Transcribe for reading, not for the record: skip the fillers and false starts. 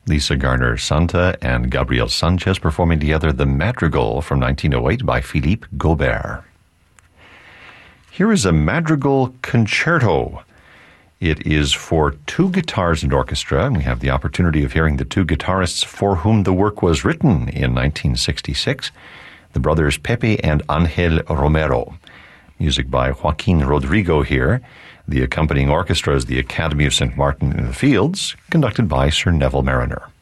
Lisa Garner-Santa and Gabriel Sanchez performing together the Madrigal from 1908 by Philippe Gaubert. Here is a Madrigal Concerto. It is for two guitars and orchestra, and we have the opportunity of hearing the two guitarists for whom the work was written in 1966, the brothers Pepe and Angel Romero. Music by Joaquin Rodrigo here. The accompanying orchestra is the Academy of St. Martin in the Fields, conducted by Sir Neville Mariner.